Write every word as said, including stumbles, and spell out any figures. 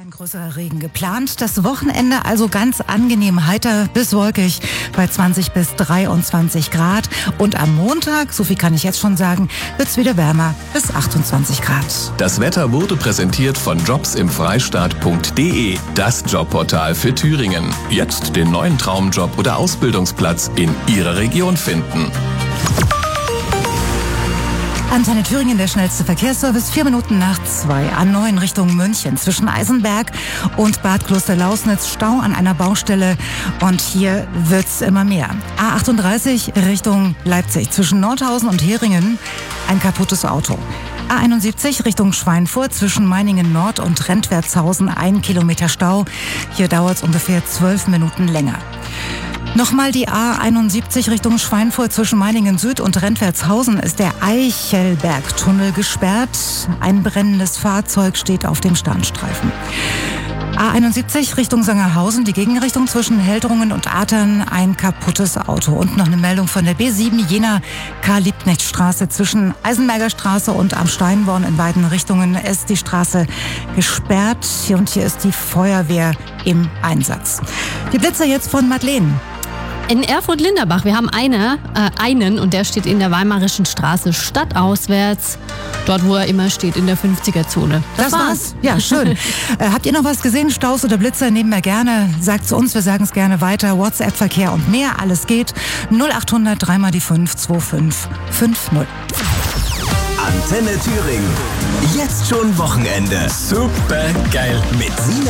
Kein größerer Regen geplant. Das Wochenende also ganz angenehm heiter bis wolkig bei zwanzig bis dreiundzwanzig Grad. Und am Montag, so viel kann ich jetzt schon sagen, wird's wieder wärmer bis achtundzwanzig Grad. Das Wetter wurde präsentiert von jobsimfreistaat punkt de, das Jobportal für Thüringen. Jetzt den neuen Traumjob oder Ausbildungsplatz in Ihrer Region finden. Antenne Thüringen, der schnellste Verkehrsservice, vier Minuten nach zwei. A neun Richtung München zwischen Eisenberg und Bad Klosterlausnitz, Stau an einer Baustelle und hier wird's immer mehr. A achtunddreißig Richtung Leipzig zwischen Nordhausen und Heringen, ein kaputtes Auto. A einundsiebzig Richtung Schweinfurt zwischen Meiningen Nord und Rentwertshausen, ein Kilometer Stau. Hier dauert's ungefähr zwölf Minuten länger. Nochmal die A einundsiebzig Richtung Schweinfurt zwischen Meiningen Süd und Rentwertshausen ist der Eichelbergtunnel gesperrt. Ein brennendes Fahrzeug steht auf dem Standstreifen. A einundsiebzig Richtung Sangerhausen, die Gegenrichtung zwischen Heldrungen und Atern, ein kaputtes Auto. Und noch eine Meldung von der B sieben Jena-Karl-Liebknecht-Straße zwischen Eisenberger Straße und am Steinborn in beiden Richtungen ist die Straße gesperrt. Und hier ist die Feuerwehr im Einsatz. Die Blitzer jetzt von Madeleine. In Erfurt-Linderbach, wir haben eine, äh, einen und der steht in der Weimarischen Straße stadtauswärts. Dort, wo er immer steht, in der fünfziger-Zone. Das, das war's. war's. Ja, schön. äh, habt ihr noch was gesehen? Staus oder Blitzer nehmen wir gerne. Sagt zu uns, wir sagen es gerne weiter. WhatsApp-Verkehr und mehr, alles geht. null achthundert drei mal die fünf zwei fünf fünf null. Antenne Thüringen. Jetzt schon Wochenende. Super geil. Mit Sina